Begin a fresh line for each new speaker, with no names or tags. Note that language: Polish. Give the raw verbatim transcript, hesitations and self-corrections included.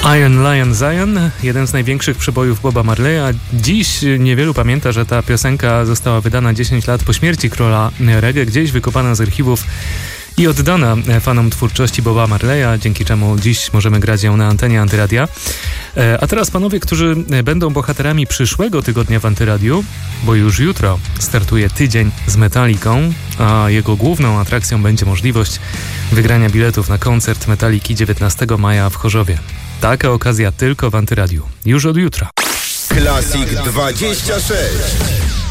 Iron Lion Zion, jeden z największych przebojów Boba Marleya. Dziś niewielu pamięta, że ta piosenka została wydana dziesięć lat po śmierci króla reggae, gdzieś wykopana z archiwów i oddana fanom twórczości Boba Marleya, dzięki czemu dziś możemy grać ją na antenie Antyradia. A teraz panowie, którzy będą bohaterami przyszłego tygodnia w Antyradiu, bo już jutro startuje tydzień z Metallicą, a jego główną atrakcją będzie możliwość wygrania biletów na koncert Metalliki dziewiętnastego maja w Chorzowie. Taka okazja tylko w Antyradiu. Już od jutra.
Classic dwadzieścia sześć.